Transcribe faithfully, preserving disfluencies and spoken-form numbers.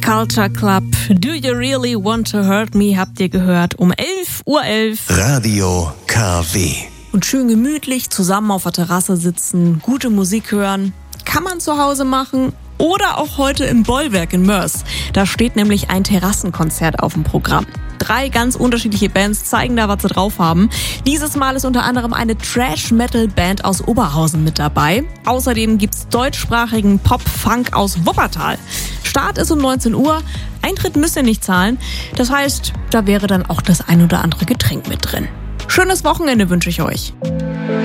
Culture Club, Do You Really Want to Hurt Me, habt ihr gehört, um elf Uhr elf. Radio K W. Und schön gemütlich zusammen auf der Terrasse sitzen, gute Musik hören, kann man zu Hause machen oder auch heute im Bollwerk in Mörs. Da steht nämlich ein Terrassenkonzert auf dem Programm. Drei ganz unterschiedliche Bands zeigen da, was sie drauf haben. Dieses Mal ist unter anderem eine Trash-Metal-Band aus Oberhausen mit dabei. Außerdem gibt's deutschsprachigen Pop-Funk aus Wuppertal. Start ist um neunzehn Uhr. Eintritt müsst ihr nicht zahlen. Das heißt, da wäre dann auch das ein oder andere Getränk mit drin. Schönes Wochenende wünsche ich euch.